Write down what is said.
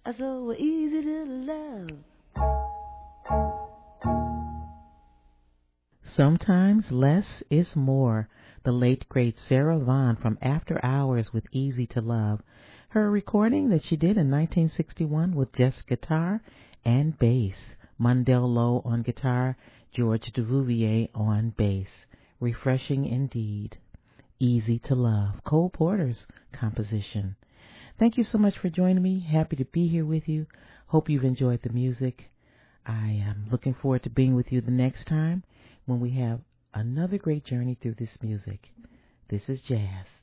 So easy to love. Sometimes less is more. The late, great Sarah Vaughan from After Hours with Easy to Love. Her recording that she did in 1961 with just guitar and bass. Mundell Lowe on guitar, George Duvivier on bass. Refreshing indeed. Easy to Love. Cole Porter's composition. Thank you so much for joining me. Happy to be here with you. Hope you've enjoyed the music. I am looking forward to being with you the next time when we have another great journey through this music. This is jazz.